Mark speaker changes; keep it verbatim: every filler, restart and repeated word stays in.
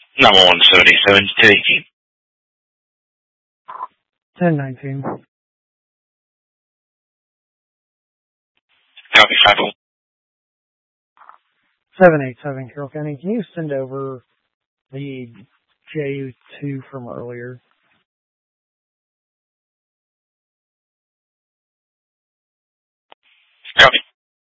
Speaker 1: nine one one seventy-seven, ten eighteen.
Speaker 2: ten nineteen.
Speaker 1: Copy, five one.
Speaker 2: seven eighty-seven, Carroll County. Can you send over the J two from earlier?
Speaker 1: Copy.